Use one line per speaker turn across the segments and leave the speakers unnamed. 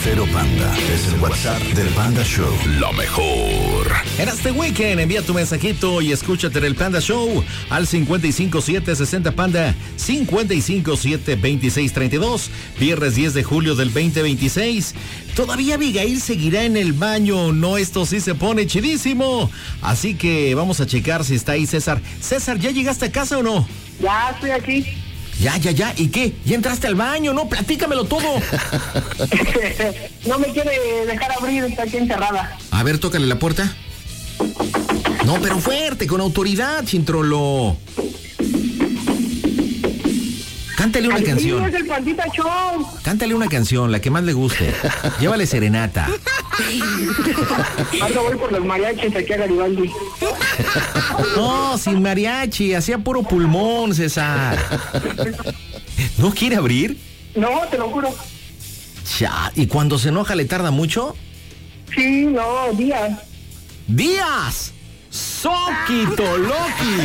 Cero Panda. Es el WhatsApp del Panda Show. Lo mejor.
En este weekend envía tu mensajito y escúchate en el Panda Show al 55760 Panda 5572632. Viernes 10 de julio del 2026. Todavía Abigail seguirá en el baño. No, esto sí se pone chidísimo. Así que vamos a checar si está ahí César. César, ¿ya llegaste a casa o no?
Ya estoy aquí.
Ya. ¿Y qué? ¿Ya entraste al baño? No, platícamelo todo.
No me quiere dejar abrir, está aquí encerrada.
A ver, tócale la puerta. No, pero fuerte, con autoridad, Chintrolo. Cántale una canción.
Es el Pandita Show.
Cántale una canción, la que más le guste. Llévale serenata.
Ahora voy por los mariachis aquí a Garibaldi.
No, sin mariachi, hacía puro pulmón, César. ¿No quiere abrir?
No, te lo juro.
Ya, ¿y cuando se enoja le tarda mucho?
Sí, no, días.
¡Días! ¡Soquito, Loki!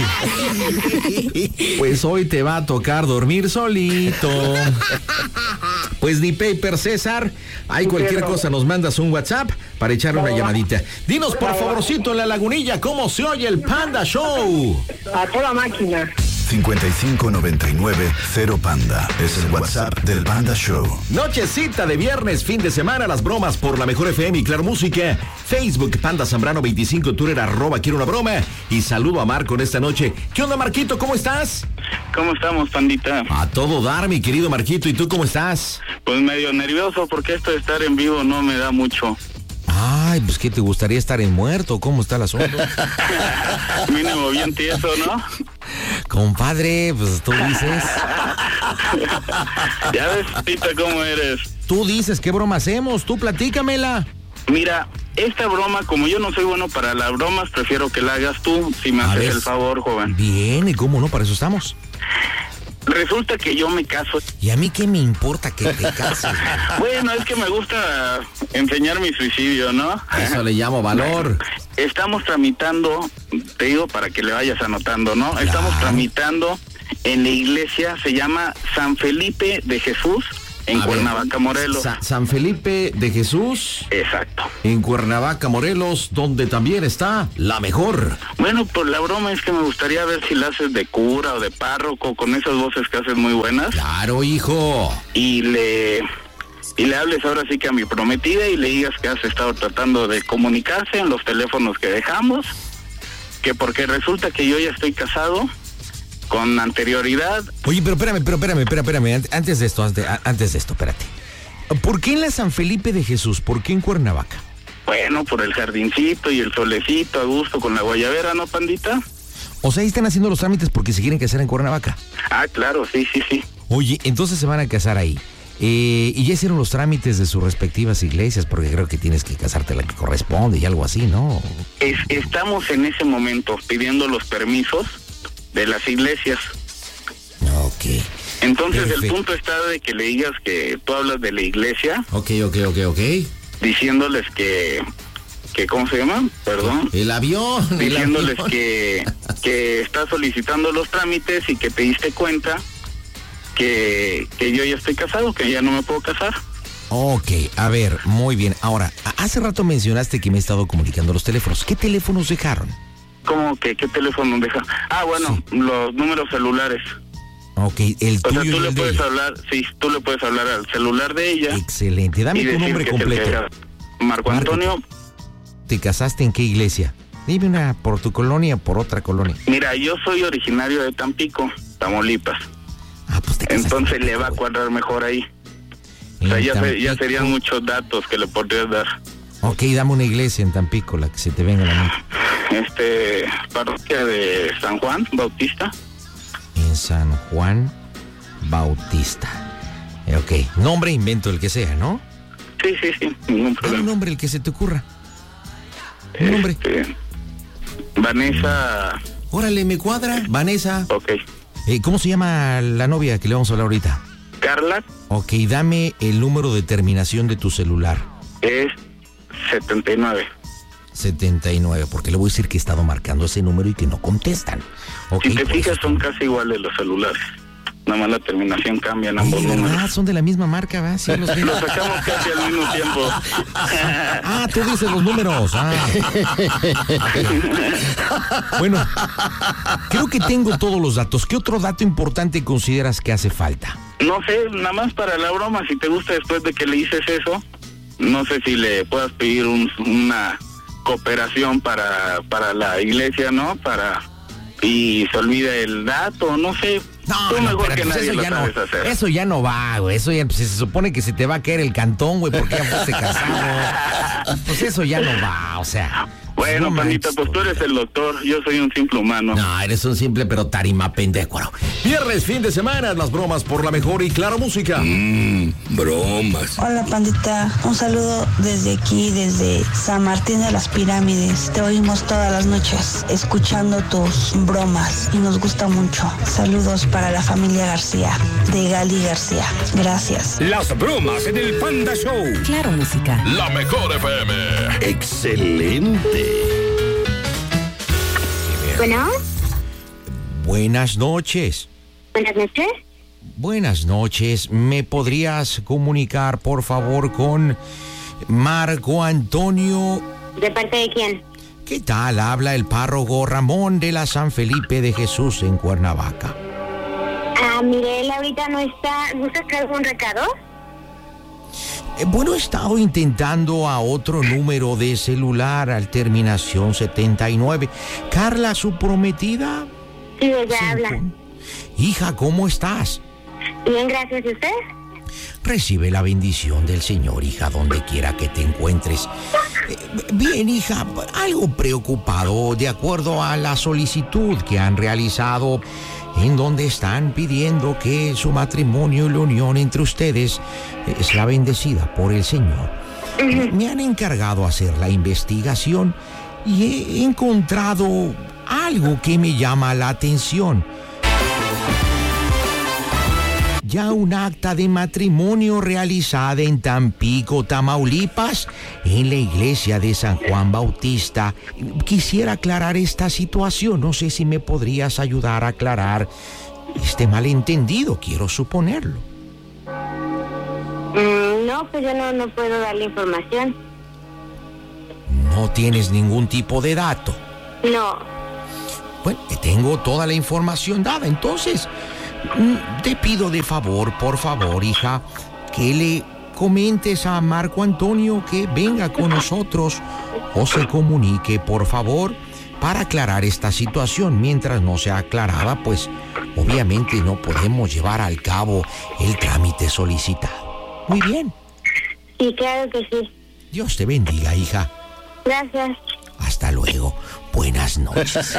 Pues hoy te va a tocar dormir solito. Pues ni paper, César. Hay cualquier cosa, nos mandas un WhatsApp para echarle una llamadita. Dinos, por favorcito, en la Lagunilla, ¿cómo se oye el Panda Show?
A toda máquina.
5599 Cero Panda. Es el WhatsApp del Panda Show.
Nochecita de viernes, fin de semana, las bromas por la mejor FM y Claro Música. Facebook, Panda Zambrano 25, Twitter, @quiero una broma. Y saludo a Marco en esta noche. ¿Qué onda, Marquito? ¿Cómo estás?
¿Cómo estamos, Pandita?
A todo dar, mi querido Marquito. ¿Y tú cómo estás?
Pues medio nervioso porque esto de estar en vivo no me da mucho.
Ay, pues ¿qué te gustaría estar en muerto? ¿Cómo está el asunto?
Mínimo bien tieso, ¿no?
Compadre, pues tú dices.
Ya ves, Tita, cómo eres.
Tú dices, ¿qué broma hacemos? Tú platícamela.
Mira, esta broma, como yo no soy bueno para las bromas, prefiero que la hagas tú, si me haces el favor, joven.
Bien, ¿y cómo no? Para eso estamos.
Resulta que yo me caso.
¿Y a mí qué me importa que te cases?
Bueno, es que me gusta enseñar mi suicidio, ¿no?
Eso le llamo valor.
Estamos tramitando, te digo para que le vayas anotando, ¿no? Claro. Estamos tramitando en la iglesia, se llama San Felipe de Jesús, en Cuernavaca, Morelos.
San Felipe de Jesús.
Exacto.
En Cuernavaca, Morelos, donde también está la mejor.
Bueno, pues la broma es que me gustaría ver si la haces de cura o de párroco, con esas voces que haces muy buenas.
Claro, hijo.
Y le hables ahora sí que a mi prometida y le digas que has estado tratando de comunicarse en los teléfonos que dejamos, que porque resulta que yo ya estoy casado con anterioridad.
Oye, pero espérame. Antes de esto, espérate. ¿Por qué en la San Felipe de Jesús? ¿Por qué en Cuernavaca?
Bueno, por el jardincito y el solecito a gusto con la guayabera, ¿no, Pandita?
O sea, ahí están haciendo los trámites porque se quieren casar en Cuernavaca.
Ah, claro, sí.
Oye, entonces se van a casar ahí. Y ya hicieron los trámites de sus respectivas iglesias, porque creo que tienes que casarte la que corresponde y algo así, ¿no?
Estamos en ese momento pidiendo los permisos de las iglesias.
Ok.
Entonces
perfecto.
El punto está de que le digas que tú hablas de la iglesia.
Ok.
Diciéndoles que ¿cómo se llama? Perdón.
El avión.
Diciéndoles que estás solicitando los trámites y que te diste cuenta que yo ya estoy casado, que ya no me puedo casar.
Ok, a ver, muy bien. Ahora, hace rato mencionaste que me he estado comunicando los teléfonos. ¿Qué teléfonos dejaron?
¿Cómo que qué teléfono deja? Ah, bueno, sí. Los números celulares.
Ok, el tuyo.
O sea, tú le puedes hablar, sí, tú le puedes hablar al celular de ella.
Excelente, dame tu nombre completo.
Marco Antonio.
¿Te casaste en qué iglesia? Dime una por tu colonia o por otra colonia.
Mira, yo soy originario de Tampico, Tamaulipas.
Ah, pues te casaste.
Entonces le va a cuadrar mejor ahí. O sea, ya serían muchos datos que le podrías dar.
Ok, dame una iglesia en Tampico, la que se te venga a la mente.
Parroquia de San Juan Bautista.
En San Juan Bautista. Ok, nombre invento el que sea, ¿no?
Sí, ningún problema.
Un nombre el que se te ocurra. Un nombre.
Vanessa.
Órale, me cuadra. Vanessa.
Ok.
¿Cómo se llama la novia que le vamos a hablar ahorita?
Carla.
Ok, dame el número de terminación de tu celular.
Es 79.
79, porque le voy a decir que he estado marcando ese número y que no contestan. Okay,
si te fijas, son casi iguales los celulares. Nada más la terminación cambia en ambos números.
¿Verdad? Son de la misma marca, ¿verdad? Sí,
Los sacamos casi al mismo tiempo.
Ah, tú dices los números. Bueno, creo que tengo todos los datos. ¿Qué otro dato importante consideras que hace falta?
No sé, nada más para la broma, si te gusta después de que le dices eso, no sé si le puedas pedir una cooperación para la iglesia, ¿no? Y se olvida el dato, no sé. Tú mejor que nadie lo sabes hacer.
Eso ya no va, güey. Eso ya se supone que se te va a caer el cantón, güey, porque ya fuiste casado. Pues eso ya no va, o sea.
Bueno, no, Pandita, pues tú eres el doctor, yo soy un simple humano.
No, eres un simple pero tarima pendejo. Viernes, fin de semana, las bromas por la mejor y Claro Música.
Bromas.
Hola, Pandita, un saludo desde aquí, desde San Martín de las Pirámides. Te oímos todas las noches, escuchando tus bromas y nos gusta mucho. Saludos para la familia García, de Gali García. Gracias.
Las bromas en el Panda Show.
Claro Música.
La mejor FM.
Excelente.
Bueno.
Buenas noches.
Buenas noches.
Buenas noches. ¿Me podrías comunicar, por favor, con Marco Antonio?
¿De parte de quién?
¿Qué tal? Habla el párroco Ramón de la San Felipe de Jesús en Cuernavaca.
Mire, él ahorita no está. ¿Gusta que algún recado?
Bueno, he estado intentando a otro número de celular al terminación 79. Carla, su prometida.
Sí, ella habla.
Hija, ¿cómo estás?
Bien, gracias. ¿Y usted?
Recibe la bendición del Señor, hija, donde quiera que te encuentres. Bien, hija, algo preocupado de acuerdo a la solicitud que han realizado, en donde están pidiendo que su matrimonio y la unión entre ustedes sea bendecida por el Señor. Me han encargado hacer la investigación y he encontrado algo que me llama la atención. Ya un acta de matrimonio realizada en Tampico, Tamaulipas, en la iglesia de San Juan Bautista. Quisiera aclarar esta situación. No sé si me podrías ayudar a aclarar este malentendido, quiero suponerlo.
No, pues yo no puedo darle información.
¿No tienes ningún tipo de dato?
No.
Bueno, tengo toda la información dada, entonces te pido de favor, por favor, hija, que le comentes a Marco Antonio que venga con nosotros o se comunique, por favor, para aclarar esta situación. Mientras no sea aclarada, pues obviamente no podemos llevar al cabo el trámite solicitado. Muy bien.
Sí, claro que sí.
Dios te bendiga, hija.
Gracias.
Hasta luego. Buenas noches.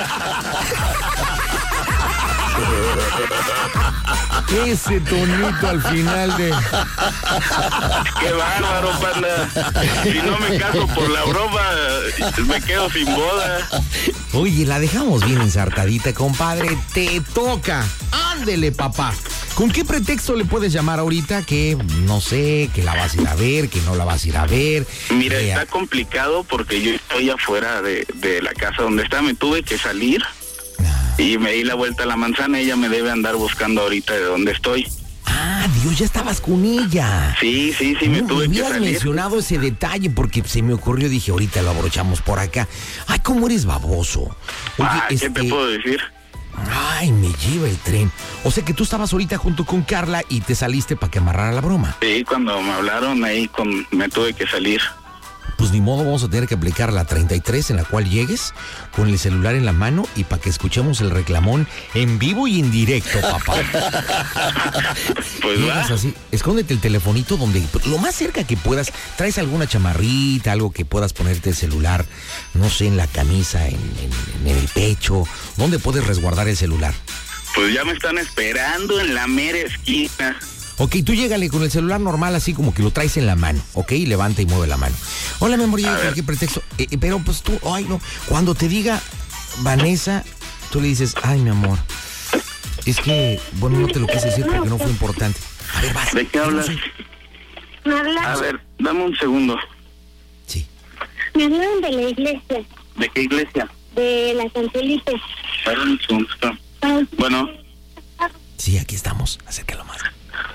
Ese tonito al final de...
¡Qué bárbaro, Panda! Si no me caso por la broma, me quedo sin boda.
Oye, la dejamos bien ensartadita, compadre. Te toca. Ándele, papá. ¿Con qué pretexto le puedes llamar ahorita que, no sé, que la vas a ir a ver, que no la vas a ir a ver?
Mira, está complicado porque yo estoy afuera de la casa donde está. Me tuve que salir y me di la vuelta a la manzana. Ella me debe andar buscando ahorita de dónde estoy.
Ah, Dios, ya estabas con ella.
Sí, me tuve que salir.
Me habías mencionado ese detalle porque se me ocurrió, dije, ahorita lo abrochamos por acá. Ay, cómo eres baboso. Oye,
¿qué te puedo decir?
Ay, me lleva el tren. O sea que tú estabas ahorita junto con Carla y te saliste para que amarrara la broma.
Sí, cuando me hablaron ahí me tuve que salir.
Pues ni modo, vamos a tener que aplicar la 33 en la cual llegues con el celular en la mano y para que escuchemos el reclamón en vivo y en directo, papá.
Pues
llegas así, escóndete el telefonito donde lo más cerca que puedas, traes alguna chamarrita, algo que puedas ponerte el celular, no sé, en la camisa, en el pecho, ¿dónde puedes resguardar el celular?
Pues ya me están esperando en la mera esquina.
Ok, tú llégale con el celular normal, así como que lo traes en la mano, ok, levanta y mueve la mano. Hola, mi amor, cualquier pretexto, pero pues tú, ay no, cuando te diga Vanessa, tú le dices, ay mi amor, es que, bueno, no te lo quise decir porque no fue importante. A ver, vas.
¿De qué hablas?
¿Me hablan?
A ver, dame un segundo.
Sí.
Me hablan de la iglesia.
¿De qué iglesia?
De la San Felipe.
Dame un segundo. Bueno.
Sí, aquí estamos. Acércalo más.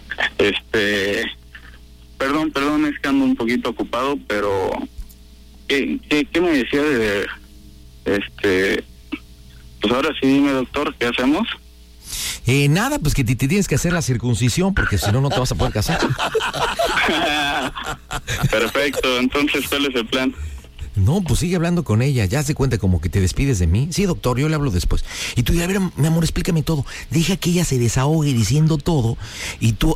Perdón, es que ando un poquito ocupado, pero ¿qué me decía de pues ahora sí dime, doctor, ¿qué hacemos?
Nada, pues que te tienes que hacer la circuncisión, porque si no, no te vas a poder casar.
Perfecto, entonces, ¿cuál es el plan?
No, pues sigue hablando con ella, ya se cuenta como que te despides de mí. Sí, doctor, yo le hablo después. Y tú, a ver, mi amor, explícame todo. Deja que ella se desahogue diciendo todo. Y tú,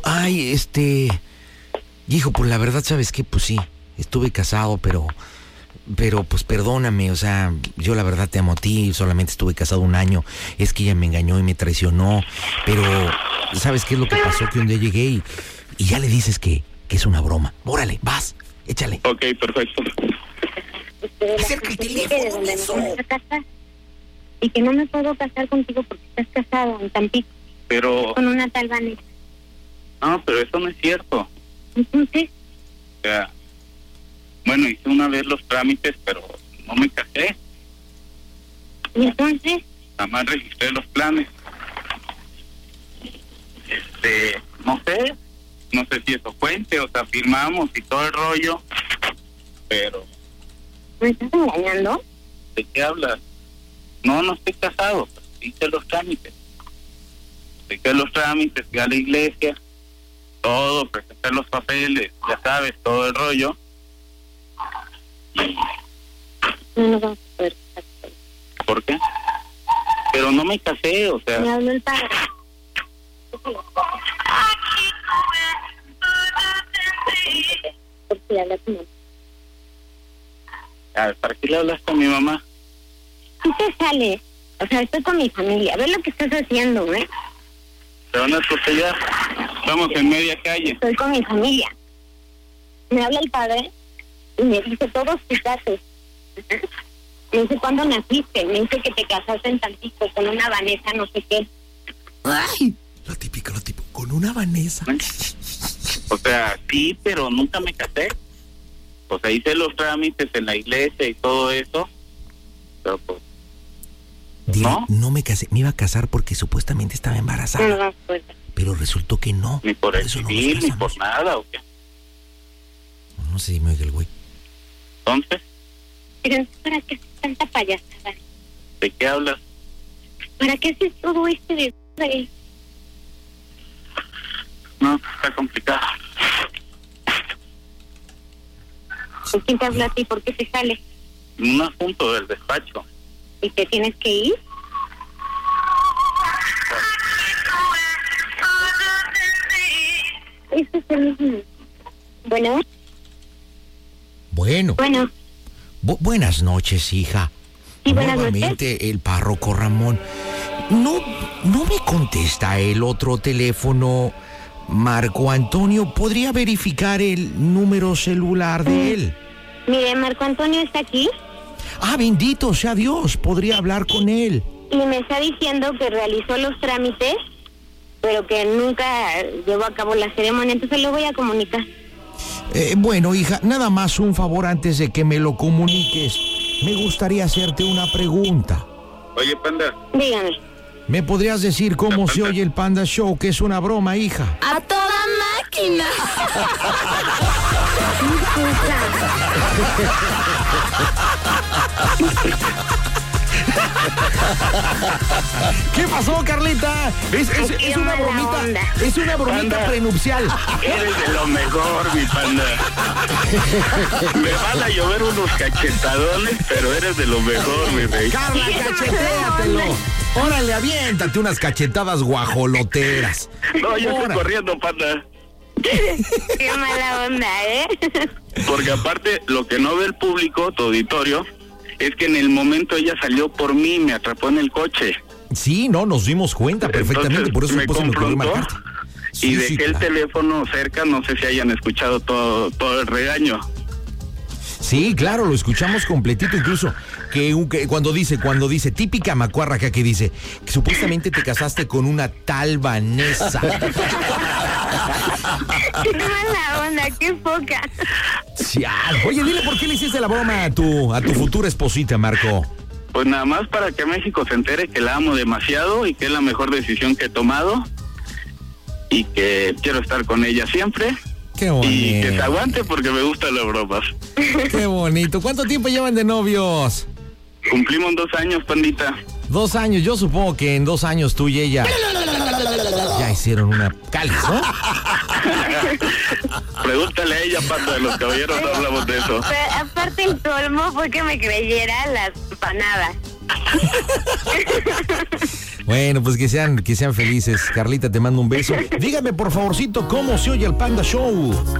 hijo, pues la verdad, ¿sabes qué? Pues sí, estuve casado, pero pues perdóname, o sea, yo la verdad te amo a ti, solamente estuve casado 1 año, es que ella me engañó y me traicionó, pero ¿sabes qué es lo que pasó? Que un día llegué y ya le dices que es una broma. Órale, vas, échale.
Ok, perfecto.
Acerca el teléfono, eso.
Y que no me puedo casar contigo porque estás casado en Tampico.
Pero...
con una tal Vanessa.
No, pero eso no es cierto.
Entonces...
O sea... Bueno, hice una vez los trámites, pero no me casé.
¿Y entonces?
Nada más registré los planes. No sé si eso cuente, o sea, firmamos y todo el rollo, pero...
¿Me estás engañando?
¿De qué hablas? No estoy casado, hice los trámites. Fui a la iglesia, todo, presenté los papeles, ya sabes, todo el rollo.
No vamos a poder casar.
¿Por qué? Pero no me casé, o sea...
Me habló el padre. ¿Por qué le hablas a tu mamá?
A ver, ¿para qué le hablaste a mi mamá?
Tú te sales. O sea, estoy con mi familia. Ve lo que estás haciendo, ¿eh?
Pero no es porque ya estamos en media calle.
Estoy con mi familia. Me habla el padre y me dice todos tus datos. Me dice cuándo naciste. Me dice que te casaste en Tampico con una Vanessa, no sé qué.
¡Ay! Lo típico, con una Vanessa.
O sea, sí, pero nunca me casé. O sea, hice los trámites en la iglesia y todo eso. Pero pues...
No me casé, me iba a casar porque supuestamente estaba embarazada.
No, pues.
Pero resultó que no.
Ni por el civil, ni por nada, ¿o qué?
No sé si me oiga el güey.
¿Entonces?
Pero ¿para qué haces tanta payasada?
¿De qué hablas?
¿Para qué haces todo este desastre?
No, está complicado.
¿Y quién te habla a ti? ¿Por qué te sale?
Un asunto del despacho.
¿Y te tienes que ir? Eso es el mismo. Bueno.
Buenas noches, hija.
Sí, buenas
Nuevamente
noches.
El párroco Ramón. No me contesta el otro teléfono. Marco Antonio, ¿podría verificar el número celular de él?
Mire, Marco Antonio está aquí.
Bendito sea Dios, podría hablar con él.
Y me está diciendo que realizó los trámites, pero que nunca llevó a cabo la ceremonia, entonces lo voy a comunicar.
Bueno, hija, nada más un favor antes de que me lo comuniques. Me gustaría hacerte una pregunta.
Oye, Panda.
Dígame.
¿Me podrías decir cómo se oye el Panda Show? Que es una broma, hija.
¡A toda máquina!
¿Qué pasó, Carlita? Es una bromita.
Onda.
Es una bromita
Panda,
prenupcial.
Eres de lo mejor, mi Panda. Me van a llover unos cachetadones, pero eres de lo mejor, mi rey.
Carla, cachetéatelo. Órale, aviéntate unas cachetadas guajoloteras.
No, yo estoy corriendo, Panda.
Qué mala onda, ¿eh?
Porque aparte, lo que no ve el público, tu auditorio, es que en el momento ella salió por mí, me atrapó en el coche.
Sí, no, nos dimos cuenta perfectamente,
Entonces,
por eso
me
pues, se me ocurrió
confrontó
marcarte.
y
Sí,
dejé el
claro.
teléfono cerca, no sé si hayan escuchado todo el regaño.
Sí, claro, lo escuchamos completito, incluso que cuando dice típica macuarraca que dice que supuestamente te casaste con una tal Vanessa.
Qué mala onda, qué poca.
Sí, oye, dile por qué le hiciste la broma a tu futura esposita, Marco.
Pues nada más para que México se entere que la amo demasiado y que es la mejor decisión que he tomado. y que quiero estar con ella siempre.
Qué bonito.
Y que se aguante porque me gustan las bromas.
Qué bonito. ¿Cuánto tiempo llevan de novios?
Cumplimos 2 años, pandita.
2 años. Yo supongo que en 2 años tú y ella ya hicieron una cáliz, ¿no?
Pregúntale a ella, Pato, de los caballeros no hablamos de eso.
Pero aparte el colmo fue que me creyera las empanadas.
Bueno, pues que sean felices. Carlita, te mando un beso. Dígame, por favorcito, ¿cómo se oye el Panda Show?